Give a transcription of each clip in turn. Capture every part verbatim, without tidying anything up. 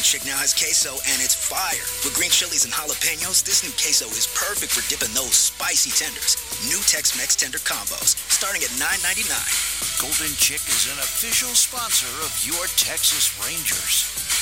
Chick now has queso, and it's fire. With green chilies and jalapenos, this new queso is perfect for dipping those spicy tenders. New Tex-Mex tender combos, starting at nine ninety-nine. Golden Chick is an official sponsor of your Texas Rangers.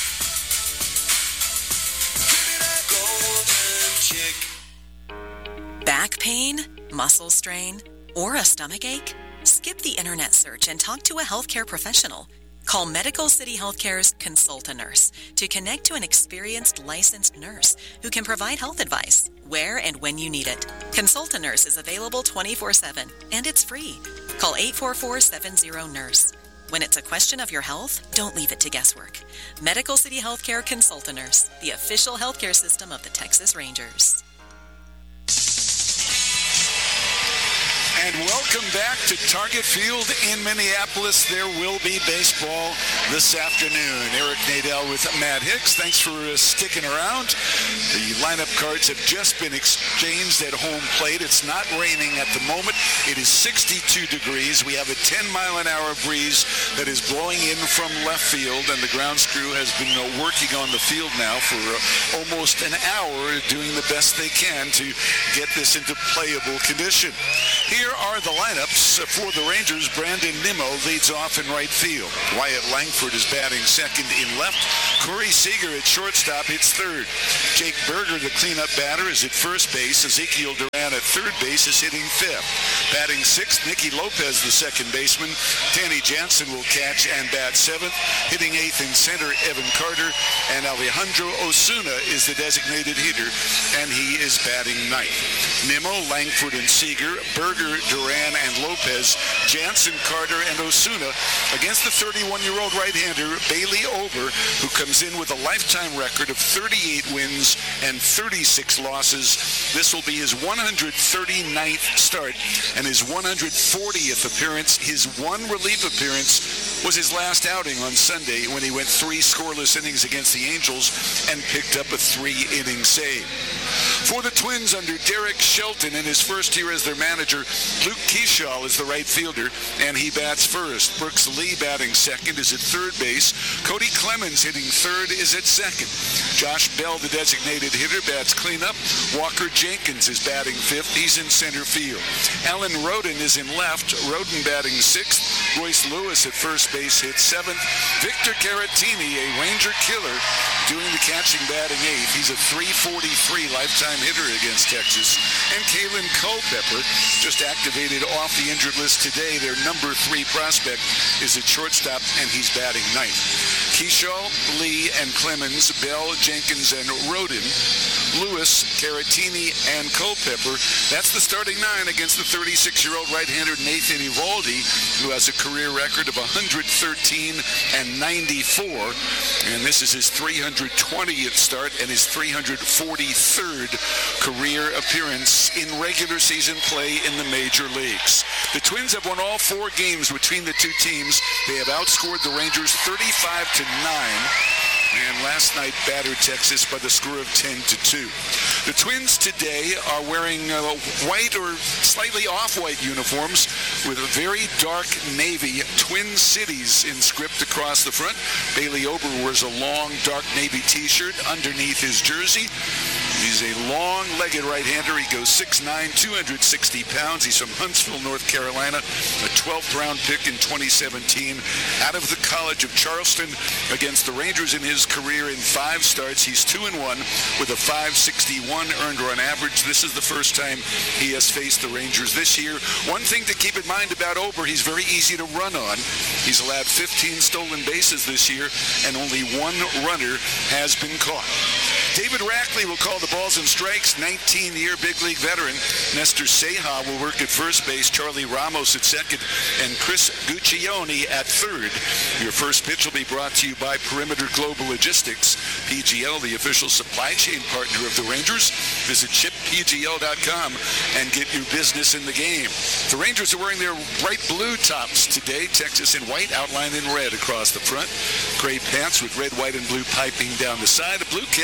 Golden Chick. Back pain, muscle strain, or a stomach ache? Skip the internet search and talk to a healthcare professional. Call Medical City Healthcare's Consult-A-Nurse to connect to an experienced licensed nurse who can provide health advice where and when you need it. Consult-A-Nurse is available twenty-four seven and it's free. Call eight four four, seven zero, nurse. When it's a question of your health, don't leave it to guesswork. Medical City Healthcare Consult-A-Nurse, the official healthcare system of the Texas Rangers. And welcome back to Target Field in Minneapolis. There will be baseball this afternoon. Eric Nadel with Matt Hicks. Thanks for uh, sticking around. The lineup cards have just been exchanged at home plate. It's not raining at the moment. It is sixty-two degrees. We have a ten mile an hour breeze that is blowing in from left field, and the grounds crew has been uh, working on the field now for uh, almost an hour, doing the best they can to get this into playable condition. Here are the lineups for the Rangers. Brandon Nimmo leads off in right field. Wyatt Langford is batting second in left. Corey Seager at shortstop hits third. Jake Berger, the cleanup batter, is at first base. Ezekiel Duran at third base is hitting fifth. Batting sixth, Nicky Lopez, the second baseman. Danny Jansen will catch and bat seventh. Hitting eighth in center, Evan Carter. And Alejandro Osuna is the designated hitter, and he is batting ninth. Nimmo, Langford, and Seager, Berger, Duran, and Lopez, Jansen, Carter, and Osuna against the thirty-one-year-old right-hander Bailey Ober, who comes in with a lifetime record of thirty-eight wins and thirty-six losses. This will be his one hundred thirty-ninth start and his one hundred fortieth appearance. His one relief appearance was his last outing on Sunday when he went three scoreless innings against the Angels and picked up a three-inning save. For the Twins, under Derek Shelton in his first year as their manager, Luke Keeschall is the right fielder, and he bats first. Brooks Lee batting second is at third base. Cody Clemens hitting third is at second. Josh Bell, the designated hitter, bats cleanup. Walker Jenkins is batting fifth. He's in center field. Alan Roden is in left. Roden batting sixth. Royce Lewis at first base hits seventh. Victor Caratini, a Ranger killer, doing the catching, batting eighth. He's a three forty-three lifetime hitter against Texas. And Kalen Culpepper, just activated off the injured list today. Their number three prospect is at shortstop, and he's batting ninth. Keeschall, Lee, and Clemens, Bell, Jenkins, and Roden, Lewis, Caratini, and Culpepper. That's the starting nine against the thirty-six-year-old right-hander Nathan Eovaldi, who has a career record of one hundred thirteen and ninety-four. And this is his three hundred twentieth start and his three hundred forty-third career appearance in regular season play in the major leagues. The Twins have won all four games between the two teams. They have outscored the Rangers thirty-five to nine. And last night battered Texas by the score of ten to two. The Twins today are wearing uh, white or slightly off-white uniforms with a very dark navy Twin Cities inscript across the front. Bailey Ober wears a long dark navy t-shirt underneath his jersey. He's a long-legged right-hander. He goes six nine, two hundred sixty pounds. He's from Huntsville, North Carolina, a twelfth round pick in twenty seventeen. Out of the College of Charleston against the Rangers in his career in five starts. He's two and one with a five sixty-one earned run average. This is the first time he has faced the Rangers this year. One thing to keep in mind about Ober, he's very easy to run on. He's allowed fifteen stolen bases this year, and only one runner has been caught. David Rackley will call the balls and strikes. nineteen-year big league veteran Nestor Ceja will work at first base. Charlie Ramos at second, and Chris Guccione at third. Your first pitch will be brought to you by Perimeter Global Logistics, P G L, the official supply chain partner of the Rangers. Visit ship p g l dot com and get your business in the game. The Rangers are wearing their bright blue tops today. Texas in white, outlined in red across the front. Gray pants with red, white, and blue piping down the side. A blue cap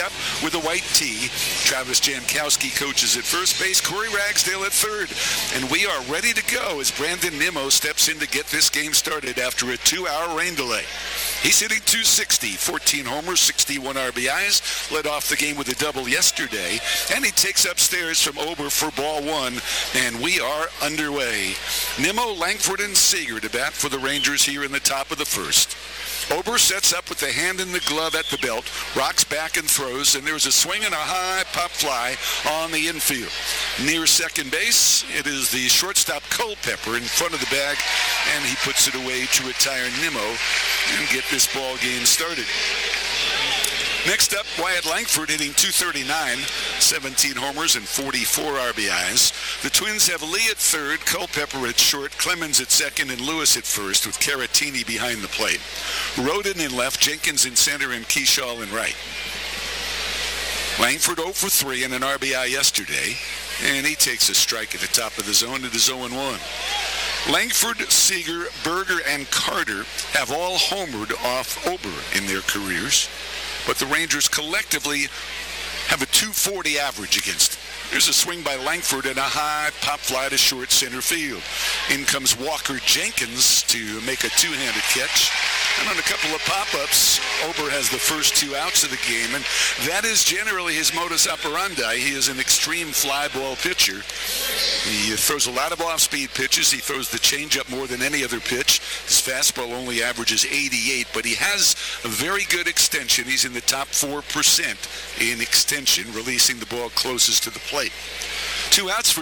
with a white tee. Travis Jankowski coaches at first base, Corey Ragsdale at third. And we are ready to go as Brandon Nimmo steps in to get this game started after a two-hour rain delay. He's hitting two sixty, fourteen homers, sixty-one R B Is, led off the game with a double yesterday, and he takes upstairs from Ober for ball one, and we are underway. Nimmo, Langford, and Seager to bat for the Rangers here in the top of the first. Ober sets up with the hand in the glove at the belt, rocks back and throws, and there's a swing and a high pop fly on the infield. Near second base, it is the shortstop Culpepper in front of the bag, and he puts it away to retire Nimmo and get this ball game started. Next up, Wyatt Langford hitting two thirty-nine, seventeen homers and forty-four R B Is. The Twins have Lee at third, Culpepper at short, Clemens at second, and Lewis at first with Caratini behind the plate. Roden in left, Jenkins in center, and Keyshaw in right. Langford oh for three and an R B I yesterday, and he takes a strike at the top of the zone. It is oh and one. Langford, Seager, Berger, and Carter have all homered off Ober in their careers, but the Rangers collectively have a two forty average against them. There's a swing by Langford and a high pop fly to short center field. In comes Walker Jenkins to make a two-handed catch. And on a couple of pop-ups, Ober has the first two outs of the game, and that is generally his modus operandi. He is an extreme fly ball pitcher. He throws a lot of off-speed pitches. He throws the changeup more than any other pitch. His fastball only averages eighty-eight, but he has a very good extension. He's in the top four percent in extension, releasing the ball closest to the plate. Two outs for